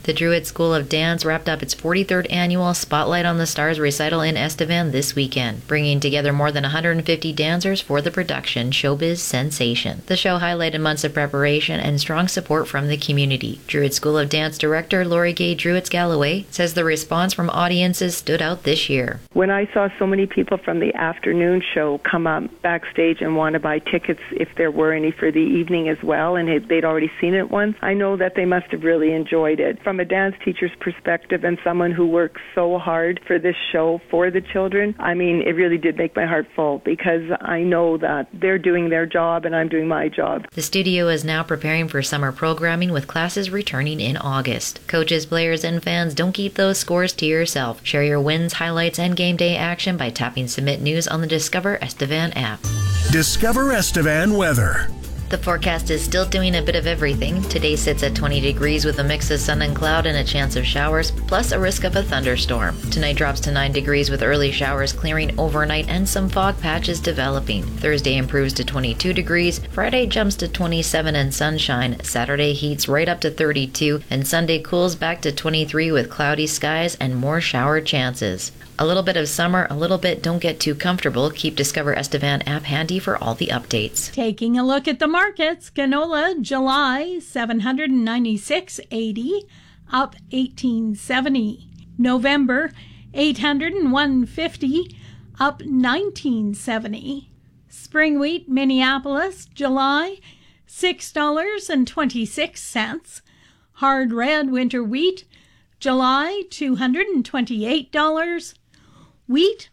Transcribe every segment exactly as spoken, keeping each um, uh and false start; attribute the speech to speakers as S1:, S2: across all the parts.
S1: The Druid School of Dance wrapped up its forty-third annual Spotlight on the Stars recital in Estevan this weekend, bringing together more than one hundred fifty dancers for the production Showbiz Sensation. The show highlighted months of preparation and strong support from the community. Druid School of Dance director Lori Gay Druids-Galloway says the response from audiences stood out this year.
S2: When I saw so many people from the afternoon show come up backstage and want to buy tickets if there were any for the evening as well, and they'd already seen it once, I know that they must have really enjoyed it. From a dance teacher's perspective and someone who works so hard for this show for the children, I mean, it really did make my heart full because I know that they're doing their job and I'm doing my job.
S1: The studio is now preparing for summer programming with classes returning in August. Coaches, players, and fans, don't keep those scores to yourself. Share your wins, highlights, and game day action by tapping Submit News on the Discover Estevan app.
S3: Discover Estevan weather.
S1: The forecast is still doing a bit of everything. Today sits at twenty degrees with a mix of sun and cloud and a chance of showers, plus a risk of a thunderstorm. Tonight drops to nine degrees with early showers clearing overnight and some fog patches developing. Thursday improves to twenty-two degrees. Friday jumps to twenty-seven and sunshine. Saturday heats right up to thirty-two, and Sunday cools back to twenty-three with cloudy skies and more shower chances. A little bit of summer, a little bit don't get too comfortable. Keep Discover Estevan app handy for all the updates.
S4: Taking a look at the markets, canola July seven hundred ninety-six eighty, up eighteen seventy. November eight hundred one fifty, up nineteen seventy. Spring wheat Minneapolis July six dollars and twenty-six cents. Hard red winter wheat July two hundred twenty-eight dollars. Wheat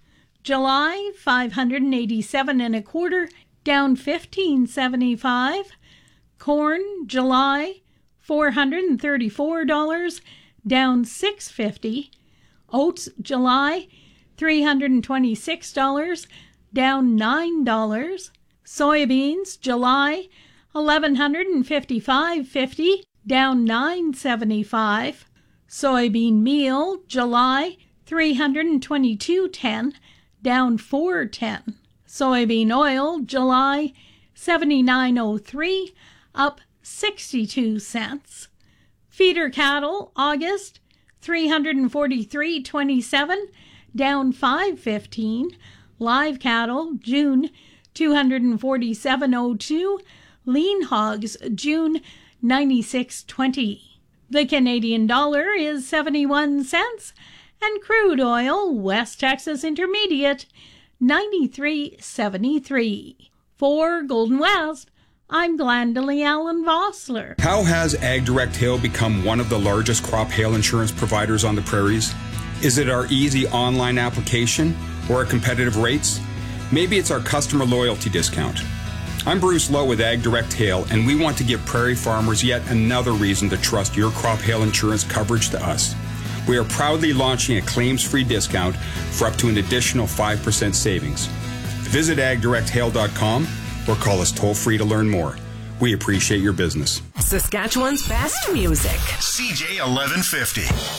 S4: July five hundred eighty-seven and a quarter, down fifteen seventy-five. Corn July four hundred thirty-four dollars, down six fifty. Oats July three hundred twenty-six dollars, down nine dollars. Soybeans July eleven fifty-five fifty, down nine seventy-five. Soybean meal July three hundred twenty-two ten, down four ten. Soybean oil July seventy-nine oh three, up sixty-two cents. Feeder cattle August three hundred forty-three twenty-seven, down five fifteen. Live cattle June two hundred forty-seven oh two. Lean hogs June ninety-six twenty. The Canadian dollar is seventy-one cents, and crude oil, West Texas Intermediate, ninety-three seventy-three. For Golden West, I'm Glendalee Allen Vossler.
S5: How has AgDirect Hail become one of the largest crop hail insurance providers on the prairies? Is it our easy online application or our competitive rates? Maybe it's our customer loyalty discount. I'm Bruce Lowe with AgDirect Hail, and we want to give prairie farmers yet another reason to trust your crop hail insurance coverage to us. We are proudly launching a claims-free discount for up to an additional five percent savings. Visit ag direct hail dot com or call us toll-free to learn more. We appreciate your business.
S6: Saskatchewan's best music.
S3: C J eleven fifty.